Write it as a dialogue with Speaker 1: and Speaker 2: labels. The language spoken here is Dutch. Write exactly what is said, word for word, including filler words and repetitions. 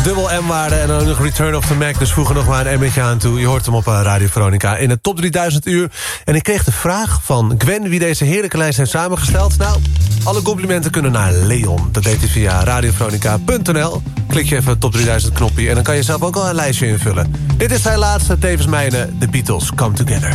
Speaker 1: dubbel M-waarde en dan nog Return of the Mac. Dus voeg er nog maar een M'tje aan toe. Je hoort hem op Radio Veronica in het top drieduizend uur. En ik kreeg de vraag van Gwen wie deze heerlijke lijst heeft samengesteld. Nou, alle complimenten kunnen naar Leon. Dat deed hij via radioveronica punt n l. Klik je even het top drieduizend knopje en dan kan je zelf ook al een lijstje invullen. Dit is zijn laatste, tevens mijne, The Beatles Come Together.